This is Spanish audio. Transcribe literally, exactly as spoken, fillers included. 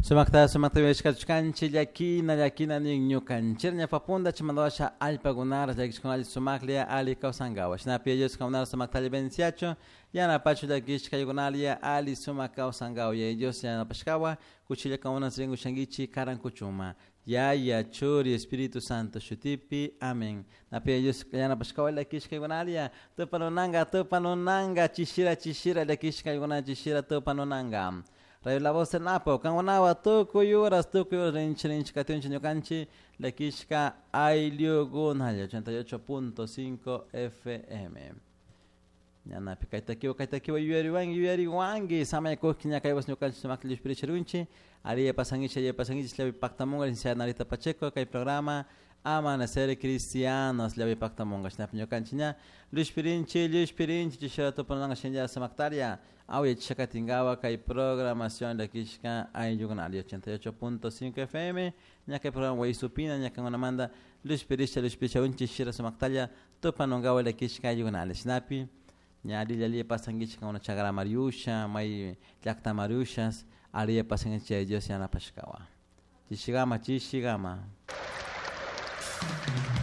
Sumakta sumakta wishkachkanchi llakina llakina niño kanchirña papunda chimandawasha alpagunar llakishkunali sumaklia ali kawsangawa shnapi ellos kaunar sumaktali benciacho yana pacho llakishkayugunalia ali sumak kawsangawa ya ellos yana pashkawa kuchilla kaunas ringu shangichi karan kuchuma Yaya churi Espíritu Santo shutipi amen napi ellos yana pashkawa llakishkayugunalia tupanonanga tupanonanga chishira chishira llakishkayuguna chishira tupanonanga Radio La Voz del Napo, Kanguanawa, Toko Yuras, Toko Yuras, Rinch, Rinch, Katunchi, Ñocanchi, Lekishka, Ailio Gunhaya, ochenta y ocho punto cinco F M. Yana Pikaitakiwa, Kaitakiwa, Yuri Wangi, Yuri Wangi, Samay Kokinya, Kaibas, Ñocanchi, Samakli, Spirichirunchi, Aria Pasangicha, Aria Pasangicha, Levi Pactamunga, Licenciada Narita Pacheco, Kai Programa, Amanecer Cristianos, Levi Pactamunga, Snap Ñocanchiña, Luis Pirinchi, Luis Pirinchi, Chisharato Pananga, Shenja, Samaktaria, Auye Chakatingawa, Kai Programación de Kishka, Ayuganali, ochenta y ocho punto cinco F M, Ñaka Programa Waisupina, Ñaka Manamanda, Luis Pirisha, Luis Pirisha, Unchi, Shira Samaktaria, Topanongawa, de Kishka, Ayuganali, Snappy, Ñadi, Yalia Pasangichka, una Chagara Mariusha, Mai Yakta Mariushas, Aria Pasangicha, Josiana Pashkawa. Chishigama, Chishigama.